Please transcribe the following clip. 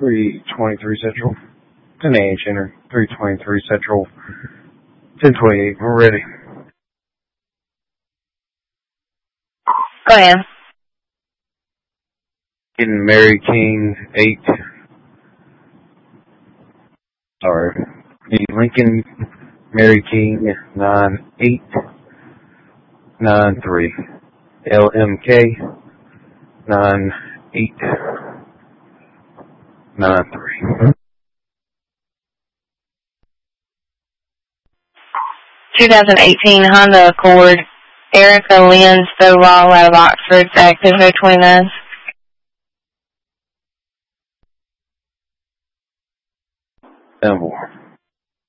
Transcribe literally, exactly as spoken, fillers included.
three twenty-three Central. ten A H enter. three twenty-three Central. ten twenty-eight. We're ready. Go ahead. Getting Mary King eight. Sorry. Lincoln Mary King nine eight nine three. L M K nine eight nine three. twenty eighteen Honda Accord. Erica Lynn Stovall out of Oxford, active oh twenty-nine. Elmore.